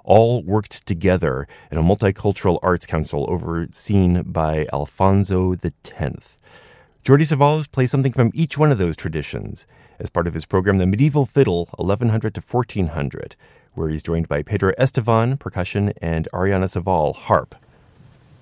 all worked together in a multicultural arts council overseen by Alfonso X. Jordi Savall plays something from each one of those traditions as part of his program, The Medieval Fiddle, 1100 to 1400, where he's joined by Pedro Estevan, percussion, and Ariana Savall, harp.